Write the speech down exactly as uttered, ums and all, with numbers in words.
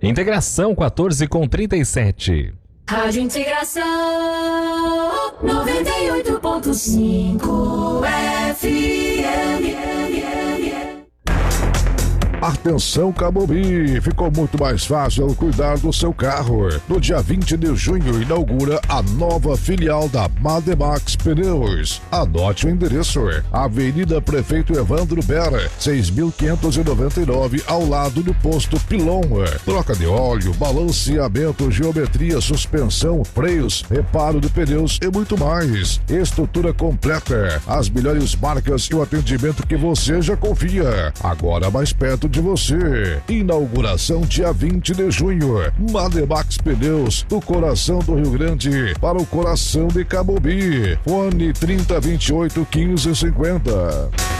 Integração quatorze com trinta e sete. Rádio Integração noventa e oito ponto cinco F M. Atenção, Camobi! Ficou muito mais fácil cuidar do seu carro. No dia vinte de junho inaugura a nova filial da Mademax Pneus. Anote o endereço: Avenida Prefeito Evandro Bera, seis mil quinhentos e noventa e nove, ao lado do posto Pilon. Troca de óleo, balanceamento, geometria, suspensão, freios, reparo de pneus e muito mais. Estrutura completa, as melhores marcas e o atendimento que você já confia. Agora mais perto de você. Inauguração dia vinte de junho. Mademax Pneus, do coração do Rio Grande para o coração de Camobi. Fone trinta, vinte e oito, quinze, cinquenta.